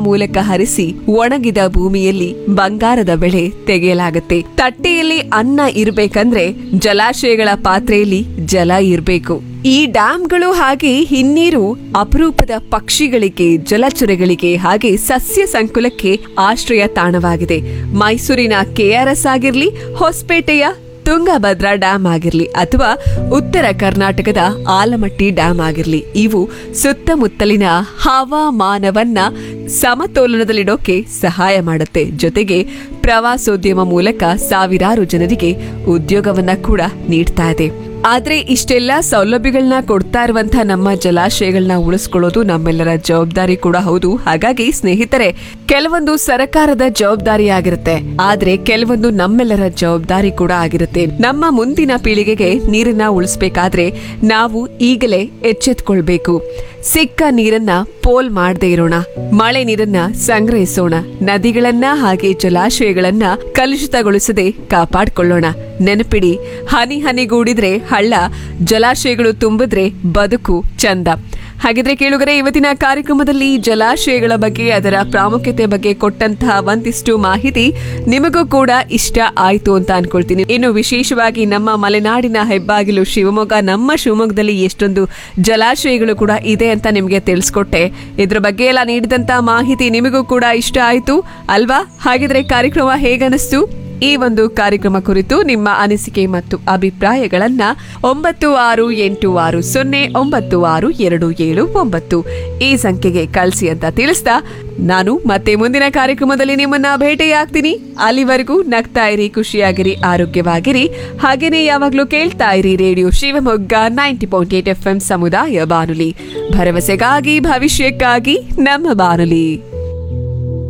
ಮೂಲಕ ಹರಿಸಿ ಒಣಗಿದ ಭೂಮಿಯಲ್ಲಿ ಬಂಗಾರದ ಬೆಳೆ ತೆಗೆಯಲಾಗುತ್ತೆ. ತಟ್ಟೆಯಲ್ಲಿ ಅನ್ನ ಇರ್ಬೇಕಂದ್ರೆ ಜಲಾಶಯಗಳ ಪಾತ್ರೆಯಲ್ಲಿ ಜಲ ಇರ್ಬೇಕು. ಈ ಡ್ಯಾಂಗಳು ಹಾಗೆ ಹಿನ್ನೀರು ಅಪರೂಪದ ಪಕ್ಷಿಗಳಿಗೆ, ಜಲಚರಗಳಿಗೆ ಹಾಗೆ ಸಸ್ಯ ಸಂಕುಲಕ್ಕೆ ಆಶ್ರಯ ತಾಣವಾಗಿದೆ. ಮೈಸೂರಿನ ಕೆಆರ್ಎಸ್ ಆಗಿರ್ಲಿ, ಹೊಸಪೇಟೆಯ ತುಂಗಭದ್ರಾ ಡ್ಯಾಮ್ ಆಗಿರ್ಲಿ ಅಥವಾ ಉತ್ತರ ಕರ್ನಾಟಕದ ಆಲಮಟ್ಟಿ ಡ್ಯಾಮ್ ಆಗಿರ್ಲಿ, ಇವು ಸುತ್ತಮುತ್ತಲಿನ ಹವಾಮಾನವನ್ನ ಸಮತೋಲನದಲ್ಲಿಡೋಕೆ ಸಹಾಯ ಮಾಡುತ್ತೆ. ಜೊತೆಗೆ ಪ್ರವಾಸೋದ್ಯಮ ಮೂಲಕ ಸಾವಿರಾರು ಜನರಿಗೆ ಉದ್ಯೋಗವನ್ನ ಕೂಡ ನೀಡ್ತಾ ಇದೆ. ಆದ್ರೆ ಇಷ್ಟೆಲ್ಲ ಸೌಲಭ್ಯಗಳನ್ನ ಕೊಡ್ತಾ ಇರುವಂತಹ ನಮ್ಮ ಜಲಾಶಯಗಳನ್ನ ಉಳಿಸ್ಕೊಳ್ಳೋದು ನಮ್ಮೆಲ್ಲರ ಜವಾಬ್ದಾರಿ ಕೂಡ ಹೌದು. ಹಾಗಾಗಿ ಸ್ನೇಹಿತರೆ, ಕೆಲವೊಂದು ಸರ್ಕಾರದ ಜವಾಬ್ದಾರಿ ಆಗಿರುತ್ತೆ, ಆದ್ರೆ ಕೆಲವೊಂದು ನಮ್ಮೆಲ್ಲರ ಜವಾಬ್ದಾರಿ ಕೂಡ ಆಗಿರುತ್ತೆ. ನಮ್ಮ ಮುಂದಿನ ಪೀಳಿಗೆಗೆ ನೀರನ್ನ ಉಳಿಸ್ಬೇಕಾದ್ರೆ ನಾವು ಈಗಲೇ ಎಚ್ಚೆತ್ಕೊಳ್ಬೇಕು. ಸಿಕ್ಕ ನೀರನ್ನ ಪೋಲ್ ಮಾಡದೇ ಇರೋಣ, ಮಳೆ ನೀರನ್ನ ಸಂಗ್ರಹಿಸೋಣ, ನದಿಗಳನ್ನ ಹಾಗೆ ಜಲಾಶಯಗಳನ್ನ ಕಲುಷಿತಗೊಳಿಸದೆ ಕಾಪಾಡಿಕೊಳ್ಳೋಣ. ನೆನಪಿಡಿ, ಹನಿ ಹನಿಗೂಡಿದ್ರೆ ಹಳ್ಳ, ಜಲಾಶಯಗಳು ತುಂಬಿದ್ರೆ ಬದುಕು ಚಂದ. ಹಾಗಿದ್ರೆ ಕೇಳುಗರೆ, ಇವತ್ತಿನ ಕಾರ್ಯಕ್ರಮದಲ್ಲಿ ಜಲಾಶಯಗಳ ಬಗ್ಗೆ, ಅದರ ಪ್ರಾಮುಖ್ಯತೆ ಬಗ್ಗೆ ಕೊಟ್ಟಂತಹ ಒಂದಿಷ್ಟು ಮಾಹಿತಿ ನಿಮಗೂ ಕೂಡ ಇಷ್ಟ ಆಯ್ತು ಅಂತ ಅನ್ಕೊಳ್ತೀನಿ. ಇನ್ನು ವಿಶೇಷವಾಗಿ ನಮ್ಮ ಮಲೆನಾಡಿನ ಹೆಬ್ಬಾಗಿಲು ಶಿವಮೊಗ್ಗ, ನಮ್ಮ ಶಿವಮೊಗ್ಗದಲ್ಲಿ ಎಷ್ಟೊಂದು ಜಲಾಶಯಗಳು ಕೂಡ ಇದೆ ಅಂತ ನಿಮಗೆ ತಿಳಿಸ್ಕೊಟ್ಟೆ. ಇದ್ರ ಬಗ್ಗೆ ಎಲ್ಲ ನೀಡಿದಂತ ಮಾಹಿತಿ ನಿಮಗೂ ಕೂಡ ಇಷ್ಟ ಆಯ್ತು ಅಲ್ವಾ? ಹಾಗಿದ್ರೆ ಕಾರ್ಯಕ್ರಮ ಹೇಗನಿಸ್ತು? ಈ ಒಂದು ಕಾರ್ಯಕ್ರಮ ಕುರಿತು ನಿಮ್ಮ ಅನಿಸಿಕೆ ಮತ್ತು ಅಭಿಪ್ರಾಯಗಳನ್ನ 9660962779 ಈ ಸಂಖ್ಯೆಗೆ ಕಳಿಸಿ ಅಂತ ತಿಳಿಸ್ತಾ ನಾನು ಮತ್ತೆ ಮುಂದಿನ ಕಾರ್ಯಕ್ರಮದಲ್ಲಿ ನಿಮ್ಮನ್ನ ಭೇಟಿಯಾಗ್ತೀನಿ. ಅಲ್ಲಿವರೆಗೂ ನಗ್ತಾ ಇರಿ, ಖುಷಿಯಾಗಿರಿ, ಆರೋಗ್ಯವಾಗಿರಿ. ಹಾಗೇನೆ ಯಾವಾಗ್ಲೂ ಕೇಳ್ತಾ ಇರಿ ರೇಡಿಯೋ ಶಿವಮೊಗ್ಗ 90.8 FM ಸಮುದಾಯ ಬಾನುಲಿ, ಭರವಸೆಗಾಗಿ ಭವಿಷ್ಯಕ್ಕಾಗಿ ನಮ್ಮ ಬಾನುಲಿ.